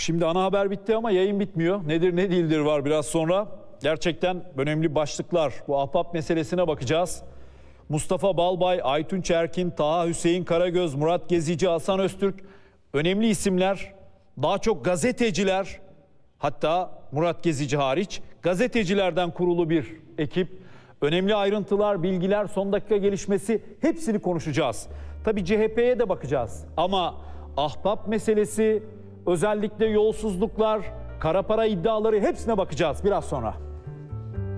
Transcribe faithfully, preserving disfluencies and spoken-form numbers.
Şimdi ana haber bitti ama yayın bitmiyor. Nedir ne değildir var biraz sonra. Gerçekten önemli başlıklar. Bu ahbap meselesine bakacağız. Mustafa Balbay, Aytunç Erkin, Taha Hüseyin Karagöz, Murat Gezici, Hasan Öztürk önemli isimler. Daha çok gazeteciler, hatta Murat Gezici hariç gazetecilerden kurulu bir ekip. Önemli ayrıntılar, bilgiler, son dakika gelişmesi hepsini konuşacağız. Tabii C H P'ye de bakacağız ama ahbap meselesi, özellikle yolsuzluklar, kara para iddiaları hepsine bakacağız biraz sonra.